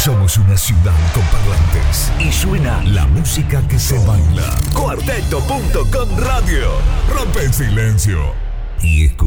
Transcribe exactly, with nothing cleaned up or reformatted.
Somos una ciudad con parlantes y suena la música que se baila. Cuarteto punto com Radio. Rompe el silencio y escucha.